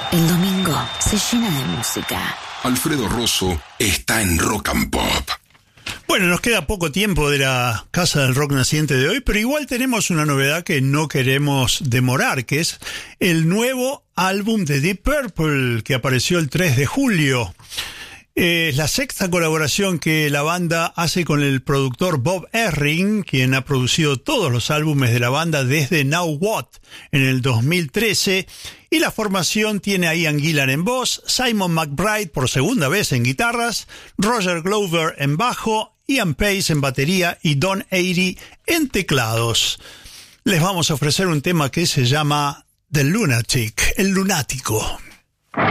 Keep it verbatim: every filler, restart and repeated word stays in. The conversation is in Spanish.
El domingo se llena de música. Alfredo Rosso está en Rock and Pop. Bueno, nos queda poco tiempo de la Casa del Rock naciente de hoy, pero igual tenemos una novedad que no queremos demorar, que es el nuevo álbum de Deep Purple, que apareció el tres de julio. Es la sexta colaboración que la banda hace con el productor Bob Ezrin, quien ha producido todos los álbumes de la banda desde Now What en el dos mil trece, y la formación tiene a Ian Gillan en voz, Simon McBride por segunda vez en guitarras, Roger Glover en bajo, Ian Pace en batería y Don Airey en teclados. Les vamos a ofrecer un tema que se llama The Lunatic, el lunático.